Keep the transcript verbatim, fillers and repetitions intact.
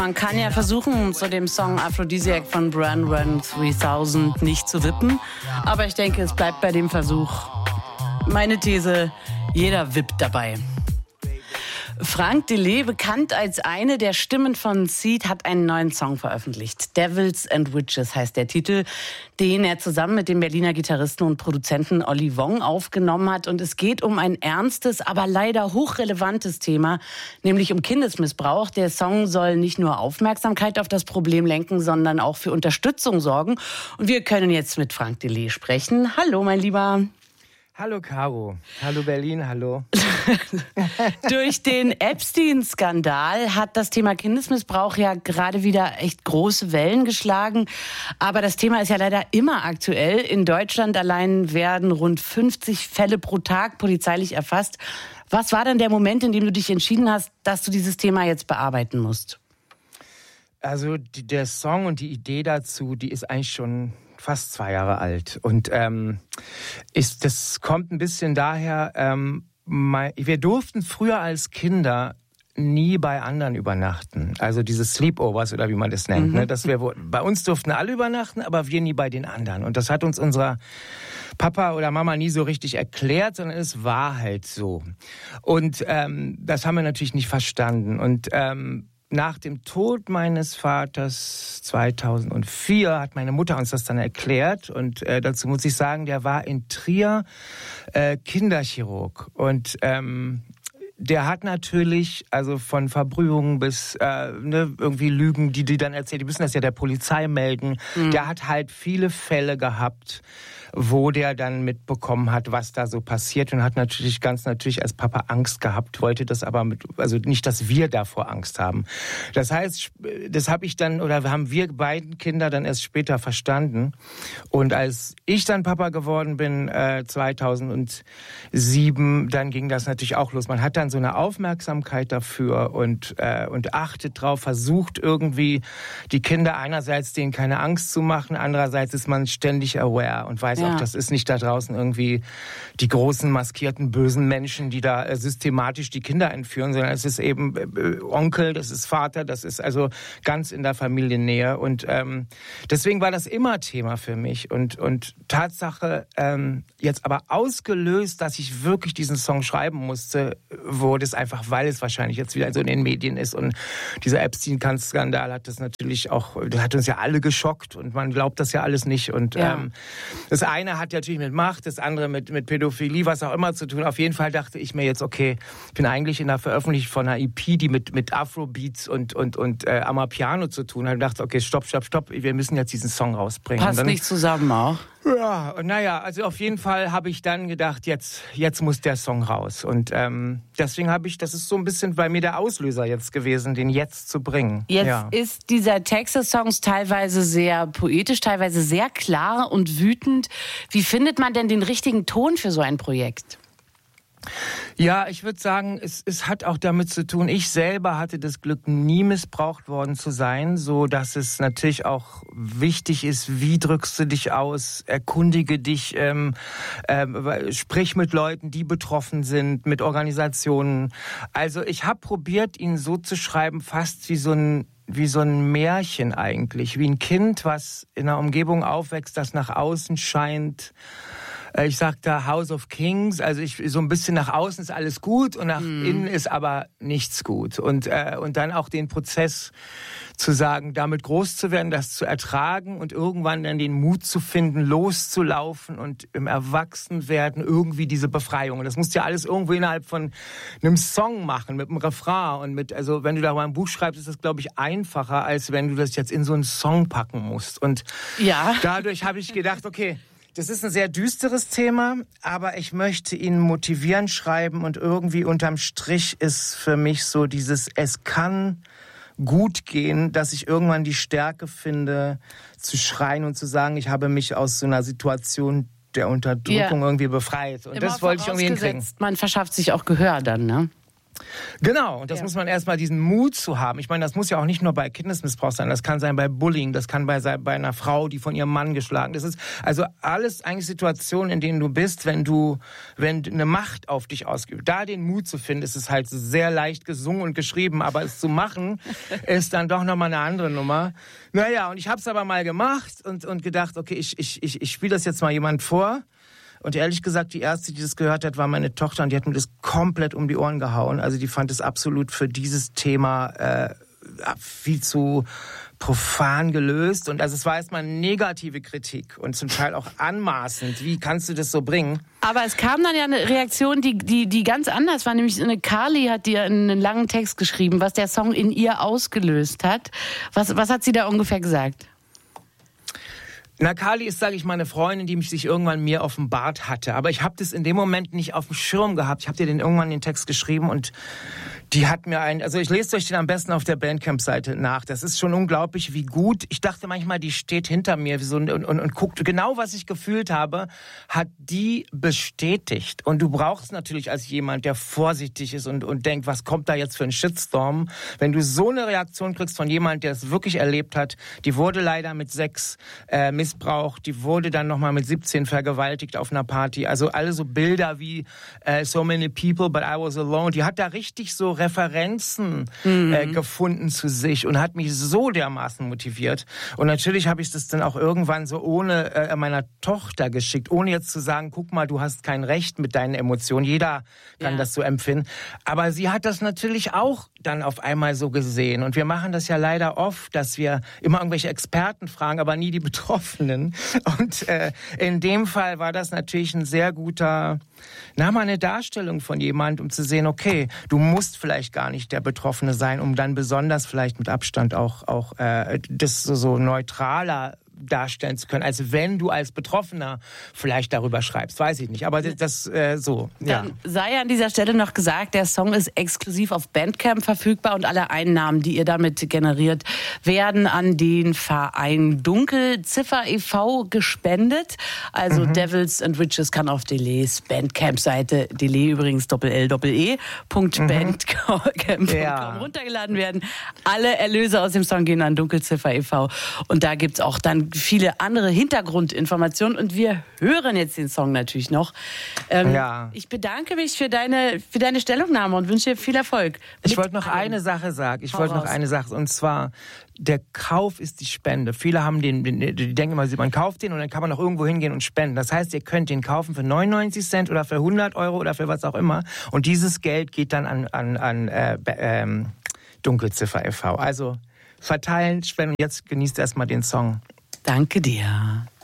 Man kann ja versuchen, zu dem Song Aphrodisiac von Brand Run dreitausend nicht zu wippen. Aber ich denke, es bleibt bei dem Versuch. Meine These, jeder wippt dabei. Frank Delay, bekannt als eine der Stimmen von Seeed, hat einen neuen Song veröffentlicht. Devils and Witches heißt der Titel, den er zusammen mit dem Berliner Gitarristen und Produzenten Olli Wong aufgenommen hat. Und es geht um ein ernstes, aber leider hochrelevantes Thema, nämlich um Kindesmissbrauch. Der Song soll nicht nur Aufmerksamkeit auf das Problem lenken, sondern auch für Unterstützung sorgen. Und wir können jetzt mit Frank Delay sprechen. Hallo, mein Lieber. Hallo Caro, hallo Berlin, hallo. Durch den Epstein-Skandal hat das Thema Kindesmissbrauch ja gerade wieder echt große Wellen geschlagen. Aber das Thema ist ja leider immer aktuell. In Deutschland allein werden rund fünfzig Fälle pro Tag polizeilich erfasst. Was war denn der Moment, in dem du dich entschieden hast, dass du dieses Thema jetzt bearbeiten musst? Also die, der Song und die Idee dazu, die ist eigentlich schon fast zwei Jahre alt. Und ähm, ist, das kommt ein bisschen daher, ähm, mein, wir durften früher als Kinder nie bei anderen übernachten. Also diese Sleepovers oder wie man das nennt. Mhm. Ne? Dass wir, bei uns durften alle übernachten, aber wir nie bei den anderen. Und das hat uns unser Papa oder Mama nie so richtig erklärt, sondern es war halt so. Und ähm, das haben wir natürlich nicht verstanden. Und ähm, nach dem Tod meines Vaters zweitausendvier hat meine Mutter uns das dann erklärt. Und äh, dazu muss ich sagen, der war in Trier äh, Kinderchirurg. Und ähm, der hat natürlich, also von Verbrühungen bis äh, ne, irgendwie Lügen, die die dann erzählt, die müssen das ja der Polizei melden. Mhm. Der hat halt viele Fälle gehabt, wo der dann mitbekommen hat, was da so passiert, und hat natürlich ganz natürlich als Papa Angst gehabt, wollte das aber mit, also nicht, dass wir davor Angst haben. Das heißt, das habe ich dann, oder haben wir beiden Kinder dann erst später verstanden. Und als ich dann Papa geworden bin, äh, zweitausendsieben, dann ging das natürlich auch los. Man hat dann so eine Aufmerksamkeit dafür und, äh, und achtet drauf, versucht irgendwie die Kinder einerseits denen keine Angst zu machen, andererseits ist man ständig aware und weiß, ja, auch, das ist nicht da draußen irgendwie die großen, maskierten, bösen Menschen, die da äh, systematisch die Kinder entführen, sondern es ist eben äh, Onkel, das ist Vater, das ist also ganz in der Familiennähe. Und ähm, deswegen war das immer Thema für mich. Und, und Tatsache, ähm, jetzt aber ausgelöst, dass ich wirklich diesen Song schreiben musste, wurde es einfach, weil es wahrscheinlich jetzt wieder so in den Medien ist. Und dieser Epstein-Skandal hat das natürlich auch, das hat uns ja alle geschockt und man glaubt das ja alles nicht. Und ja. ähm, das eine hat natürlich mit Macht, das andere mit, mit Pädophilie, was auch immer zu tun. Auf jeden Fall dachte ich mir jetzt, okay, ich bin eigentlich in der Veröffentlichung von einer E P, die mit, mit Afrobeats und, und, und äh, Amapiano zu tun hat. Und dachte, okay, stopp, stopp, stopp, wir müssen jetzt diesen Song rausbringen. Passt dann, nicht zusammen auch? Ja, naja, also auf jeden Fall habe ich dann gedacht, jetzt, jetzt muss der Song raus. Und ähm, deswegen habe ich, das ist so ein bisschen bei mir der Auslöser jetzt gewesen, den jetzt zu bringen. Jetzt ja. ist dieser Text des Songs teilweise sehr poetisch, teilweise sehr klar und wütend. Wie findet man denn den richtigen Ton für so ein Projekt? Ja, ich würde sagen, es, es hat auch damit zu tun, ich selber hatte das Glück, nie missbraucht worden zu sein, so dass es natürlich auch wichtig ist, wie drückst du dich aus, erkundige dich, ähm, ähm, sprich mit Leuten, die betroffen sind, mit Organisationen. Also ich habe probiert, ihn so zu schreiben, fast wie so ein wie so ein Märchen eigentlich, wie ein Kind, was in einer Umgebung aufwächst, das nach außen scheint. Ich sag da House of Kings, also ich so ein bisschen nach außen ist alles gut und nach mm. innen ist aber nichts gut. Und, äh, und dann auch den Prozess zu sagen, damit groß zu werden, das zu ertragen und irgendwann dann den Mut zu finden, loszulaufen und im Erwachsenwerden irgendwie diese Befreiung. Und das musst du ja alles irgendwo innerhalb von einem Song machen, mit einem Refrain. Und mit, also wenn du da mal ein Buch schreibst, ist das, glaube ich, einfacher, als wenn du das jetzt in so einen Song packen musst. Und ja. dadurch habe ich gedacht, okay, das ist ein sehr düsteres Thema, aber ich möchte ihn motivieren, schreiben, und irgendwie unterm Strich ist für mich so dieses, es kann gut gehen, dass ich irgendwann die Stärke finde, zu schreien und zu sagen, ich habe mich aus so einer Situation der Unterdrückung ja. irgendwie befreit. Und Immer das wollte ich irgendwie hinkriegen. Man verschafft sich auch Gehör dann, ne? Genau, und das ja. muss man erstmal diesen Mut zu haben. Ich meine, das muss ja auch nicht nur bei Kindesmissbrauch sein, das kann sein bei Bullying, das kann bei, bei einer Frau, die von ihrem Mann geschlagen ist. Das ist also alles eigentlich Situationen, in denen du bist, wenn du, wenn eine Macht auf dich ausgeübt. Da den Mut zu finden, ist es halt sehr leicht gesungen und geschrieben, aber es zu machen, ist dann doch nochmal eine andere Nummer. Naja, und ich habe es aber mal gemacht und, und gedacht, okay, ich, ich, ich, ich spiele das jetzt mal jemand vor. Und ehrlich gesagt, die erste, die das gehört hat, war meine Tochter und die hat mir das komplett um die Ohren gehauen. Also die fand es absolut für dieses Thema äh, viel zu profan gelöst. Und also es war erstmal negative Kritik und zum Teil auch anmaßend. Wie kannst du das so bringen? Aber es kam dann ja eine Reaktion, die, die, die ganz anders war. Nämlich eine Carly hat dir einen langen Text geschrieben, was der Song in ihr ausgelöst hat. Was, was hat sie da ungefähr gesagt? Na, Carly ist, sage ich mal, eine Freundin, die mich sich irgendwann mir offenbart hatte. Aber ich habe das in dem Moment nicht auf dem Schirm gehabt. Ich habe dir den irgendwann den Text geschrieben und die hat mir einen, also ich lese euch den am besten auf der Bandcamp-Seite nach. Das ist schon unglaublich, wie gut. Ich dachte manchmal, die steht hinter mir wie so, und, und, und guckt genau, was ich gefühlt habe, hat die bestätigt. Und du brauchst natürlich als jemand, der vorsichtig ist und, und denkt, was kommt da jetzt für ein Shitstorm? Wenn du so eine Reaktion kriegst von jemand, der es wirklich erlebt hat, die wurde leider mit sechs äh, missbraucht, die wurde dann nochmal mit siebzehn vergewaltigt auf einer Party. Also alle so Bilder wie äh, So Many People, but I Was Alone. Die hat da richtig so Referenzen mhm. äh, gefunden zu sich und hat mich so dermaßen motiviert. Und natürlich habe ich das dann auch irgendwann so ohne äh, meiner Tochter geschickt, ohne jetzt zu sagen, guck mal, du hast kein Recht mit deinen Emotionen. Jeder kann ja. das so empfinden. Aber sie hat das natürlich auch dann auf einmal so gesehen. Und wir machen das ja leider oft, dass wir immer irgendwelche Experten fragen, aber nie die Betroffenen. Und äh, in dem Fall war das natürlich ein sehr guter, na, mal eine Darstellung von jemand, um zu sehen, okay, du musst vielleicht gar nicht der Betroffene sein, um dann besonders vielleicht mit Abstand auch, auch äh, das so, so neutraler darstellen zu können, als wenn du als Betroffener vielleicht darüber schreibst. Weiß ich nicht, aber das, das äh, so, ja. Dann sei an dieser Stelle noch gesagt, der Song ist exklusiv auf Bandcamp verfügbar und alle Einnahmen, die ihr damit generiert, werden an den Verein Dunkelziffer e V gespendet. Also mhm. Devils and Witches kann auf Deles Bandcamp-Seite, Dele übrigens Doppel-L, Doppel-E, Punkt mhm. Bandcamp Punkt com ja. runtergeladen werden. Alle Erlöse aus dem Song gehen an Dunkelziffer e V und da gibt's auch dann viele andere Hintergrundinformationen und wir hören jetzt den Song natürlich noch. Ähm, ja. Ich bedanke mich für deine, für deine Stellungnahme und wünsche dir viel Erfolg. Ich wollte noch eine Sache sagen. Ich wollte noch eine Sache und zwar der Kauf ist die Spende. Viele haben den, den, die denken immer, man kauft den und dann kann man noch irgendwo hingehen und spenden. Das heißt, ihr könnt den kaufen für neunundneunzig Cent oder für hundert Euro oder für was auch immer und dieses Geld geht dann an, an, an äh, ähm, Dunkelziffer e V. Also verteilen, spenden. Jetzt genießt erstmal den Song. Danke dir.